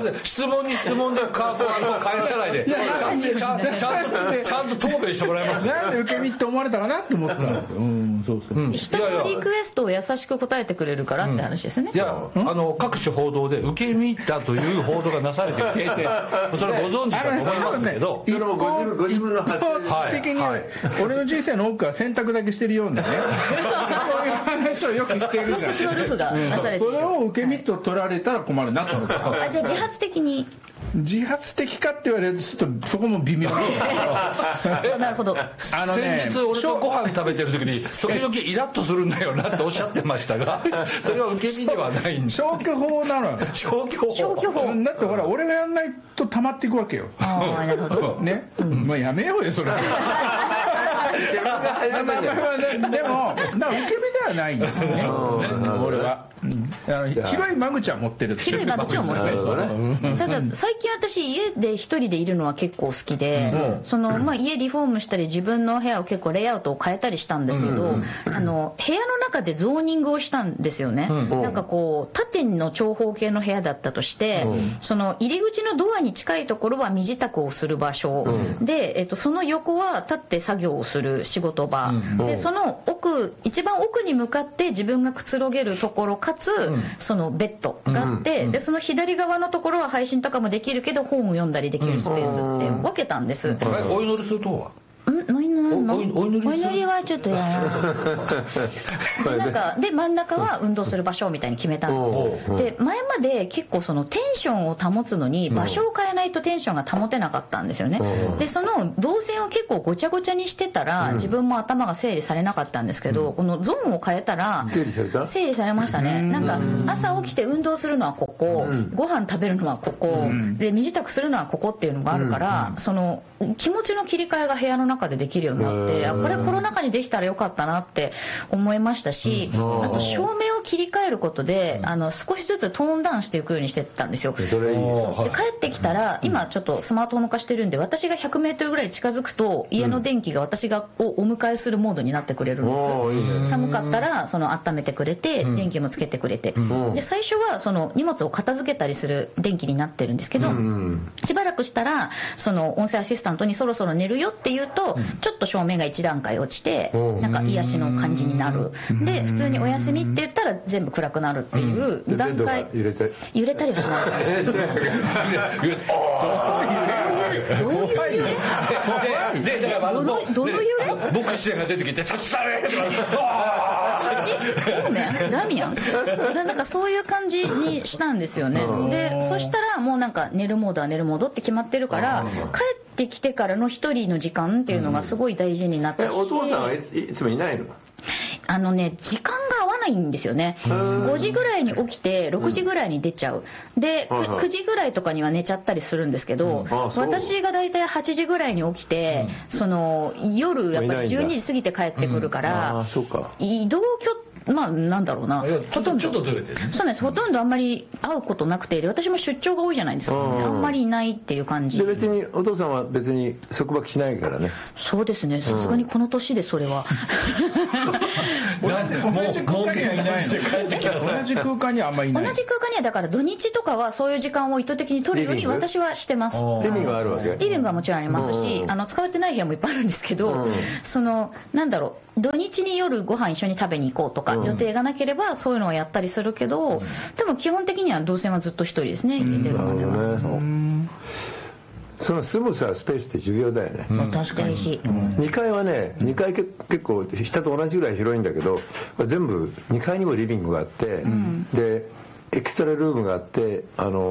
せん、質問に質問で返さないで、ちゃんと答弁してもらいます。 なんで受け身って思われたかなって思ったの。そうそう。 人のリクエストを優しく答えてくれるからって話ですね。 じゃあ各種報道で受け身だという報道がなされてる先生、それご存知だと思いますけど、 それもご自分の発想的に俺の人生の多くは選択だけしてるようなね、そういう話をよくしてるじゃん。 小説のルフがなされている。 それを受け身と取られたら困るなと思って。 あ、じゃあ自発的に。 自発的かって言われるとそこも微妙。 なるほど。 先日俺とご飯食べてる時に時々イラッとするんだよなっておっしゃってましたが、それは受け身ではないんで。 消去法なの。 消去法だってほら俺がやんないと溜まっていくわけよ。 ああ、なるほどね。まあやめようよそれ。でも受け身ではないんですよね、俺は。広い間口は持ってる。 広い間口を持ってる。ただ最近私家で一人でいるのは結構好きで、家リフォームしたり自分の部屋を結構レイアウトを変えたりしたんですけど、部屋の中でゾーニングをしたんですよね。なんかこう縦の長方形の部屋だったとして、その入り口のドアに近いところは身支度をする場所で、その横は立って作業をする仕事場で、その一番奥に向かって自分がくつろげるところかつ、そのベッドがあって、でその左側のところは配信とかもできるけど本を読んだりできるスペースって分けたんです。 お祈りするとはお祈りはちょっとで真ん中は運動する場所みたいに決めたんですよ。で前まで結構そのテンションを保つのに場所を変えないとテンションが保てなかったんですよね。でその動線を結構ごちゃごちゃにしてたら自分も頭が整理されなかったんですけど、このゾーンを変えたら整理されましたね。なんか朝起きて運動するのはここ、ご飯食べるのはここで、身支度するのはここっていうのがあるから、その気持ちの切り替えが部屋の中でできるようになって、これコロナ禍にできたらよかったなって思いましたし、あと照明を切り替えることで少しずつトーンダウンしていくようにしてったんですよ。で帰ってきたら今ちょっとスマートフォン化してるんで、私が100メートルぐらい近づくと家の電気が私をお迎えするモードになってくれるんです。寒かったら温めてくれて電気もつけてくれて、で最初はその荷物を片付けたりする電気になってるんですけど、しばらくしたらその音声アシスタントにそろそろ寝るよって言うと、ちょっと照明が1段階落ちてなんか癒しの感じになる。で普通にお休みって言ったら全部暗くなるっていう段階。揺れたりはしないです。どういう揺れ？どの揺れ？ 僕視点が出てきて立ち去れ！ ダミアンなんかそういう感じにしたんですよね。でそしたらもうなんか寝るモードは寝るモードって決まってるから、帰ってきてからの一人の時間っていうのがすごい大事になったし。 お父さんはいつもいないの？ 時間が合わないんですよね。5時ぐらいに起きて6時ぐらいに出ちゃう。で9時ぐらいとかには寝ちゃったりするんですけど、私がだいたい8時ぐらいに起きて、夜やっぱり12時過ぎて帰ってくるから、移動なんだろうな、ほとんどちょっとずれてね。そうなんです。ほとんどあんまり会うことなくて、で私も出張が多いじゃないですか、あんまりいないっていう感じで、別にお父さんは別に束縛しないからね。 そうですね、さすがにこの年でそれは同じ空間にはいないの。同じ空間にはあんまりいない。 同じ空間にはだから土日とかはそういう時間を意図的に取るように私はしてます。 リビングがあるわけ？ リビングはもちろんありますし、使われてない部屋もいっぱいあるんですけど、なんだろう、土日に夜ご飯一緒に食べに行こうとか予定がなければそういうのをやったりするけど、でも基本的には動線はずっと一人ですね、家出るまでは。 その住むスペースって重要だよね。 確かに。 2階はね、2階結構下と同じぐらい広いんだけど、全部2階にもリビングがあって、でエクストラルームがあって、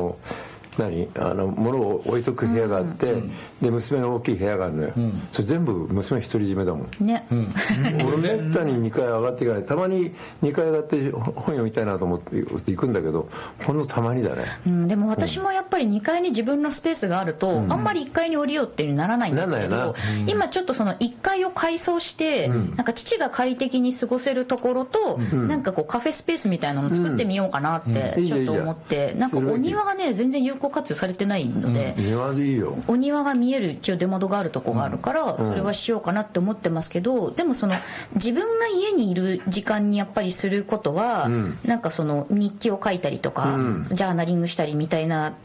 物を置いとく部屋があって、で娘の大きい部屋があるのよ。それ全部娘独り占めだもんね。俺めったに2階上がっていかない。たまに2階上がって本読みたいなと思って行くんだけど、ほんのたまにだね。 でも私もやっぱり2階に自分のスペースがあると、あんまり1階に降りようっていうにならないんですけど、今ちょっとその1階を改装して、なんか父が快適に過ごせるところと、なんかこうカフェスペースみたいなのを作ってみようかなってちょっと思って、なんかお庭がね全然有効活用されてないので、 庭でいいよ。 お庭が見える一応出窓があるとこがあるから、それはしようかなって思ってますけど、でも自分が家にいる時間にやっぱりすることは、なんか日記を書いたりとか、ジャーナリングしたりみたいな